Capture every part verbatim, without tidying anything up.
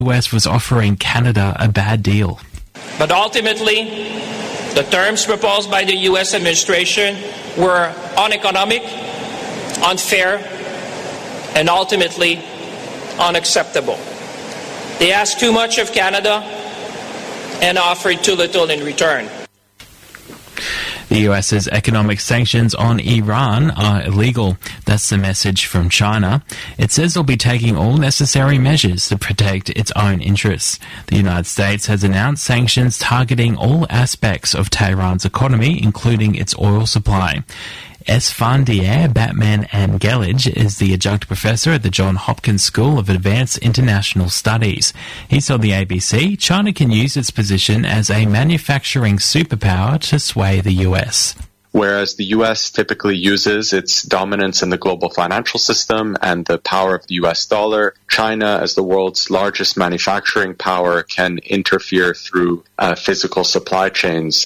the U S was offering Canada a bad deal. But ultimately, the terms proposed by the U S administration were uneconomic, unfair, and ultimately unacceptable. They asked too much of Canada and offered too little in return. The U S's economic sanctions on Iran are illegal. That's the message from China. It says it'll be taking all necessary measures to protect its own interests. The United States has announced sanctions targeting all aspects of Tehran's economy, including its oil supply. Esfandiar Batman Angelij is the adjunct professor at the Johns Hopkins School of Advanced International Studies. He told the A B C China can use its position as a manufacturing superpower to sway the U S. Whereas the U S typically uses its dominance in the global financial system and the power of the U S dollar, China, as the world's largest manufacturing power, can interfere through uh, physical supply chains.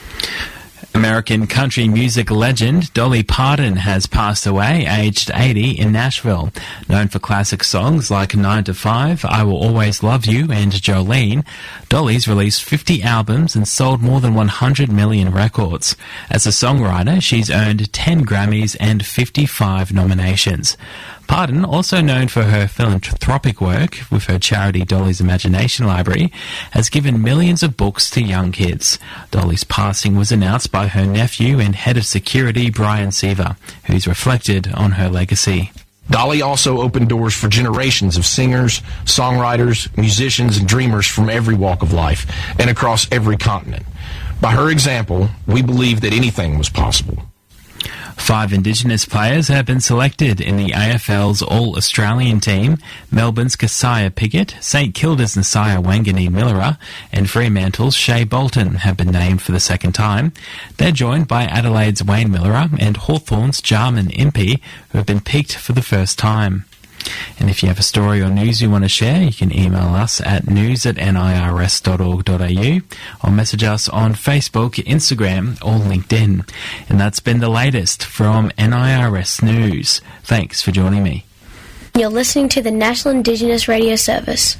American country music legend Dolly Parton has passed away, aged eighty, in Nashville. Known for classic songs like nine to five, I Will Always Love You, and Jolene, Dolly's released fifty albums and sold more than one hundred million records. As a songwriter, she's earned ten Grammys and fifty-five nominations. Parton, also known for her philanthropic work with her charity Dolly's Imagination Library, has given millions of books to young kids. Dolly's passing was announced by her nephew and head of security, Brian Seaver, who's reflected on her legacy. Dolly also opened doors for generations of singers, songwriters, musicians, and dreamers from every walk of life and across every continent. By her example, we believe that anything was possible. Five Indigenous players have been selected in the A F L's All-Australian team. Melbourne's Keziah Piggott, St Kilda's Nasiah Wangani Millera, and Fremantle's Shea Bolton have been named for the second time. They're joined by Adelaide's Wayne Millera and Hawthorn's Jarman Impey, who have been picked for the first time. And if you have a story or news you want to share, you can email us at news at nirs dot org dot a u or message us on Facebook, Instagram or LinkedIn. And that's been the latest from N I R S News. Thanks for joining me. You're listening to the National Indigenous Radio Service.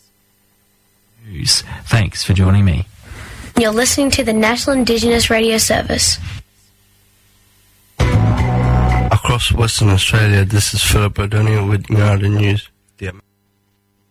News. Thanks for joining me. You're listening to the National Indigenous Radio Service. Across Western Australia, this is Philip O'Donnell with Miranda News. The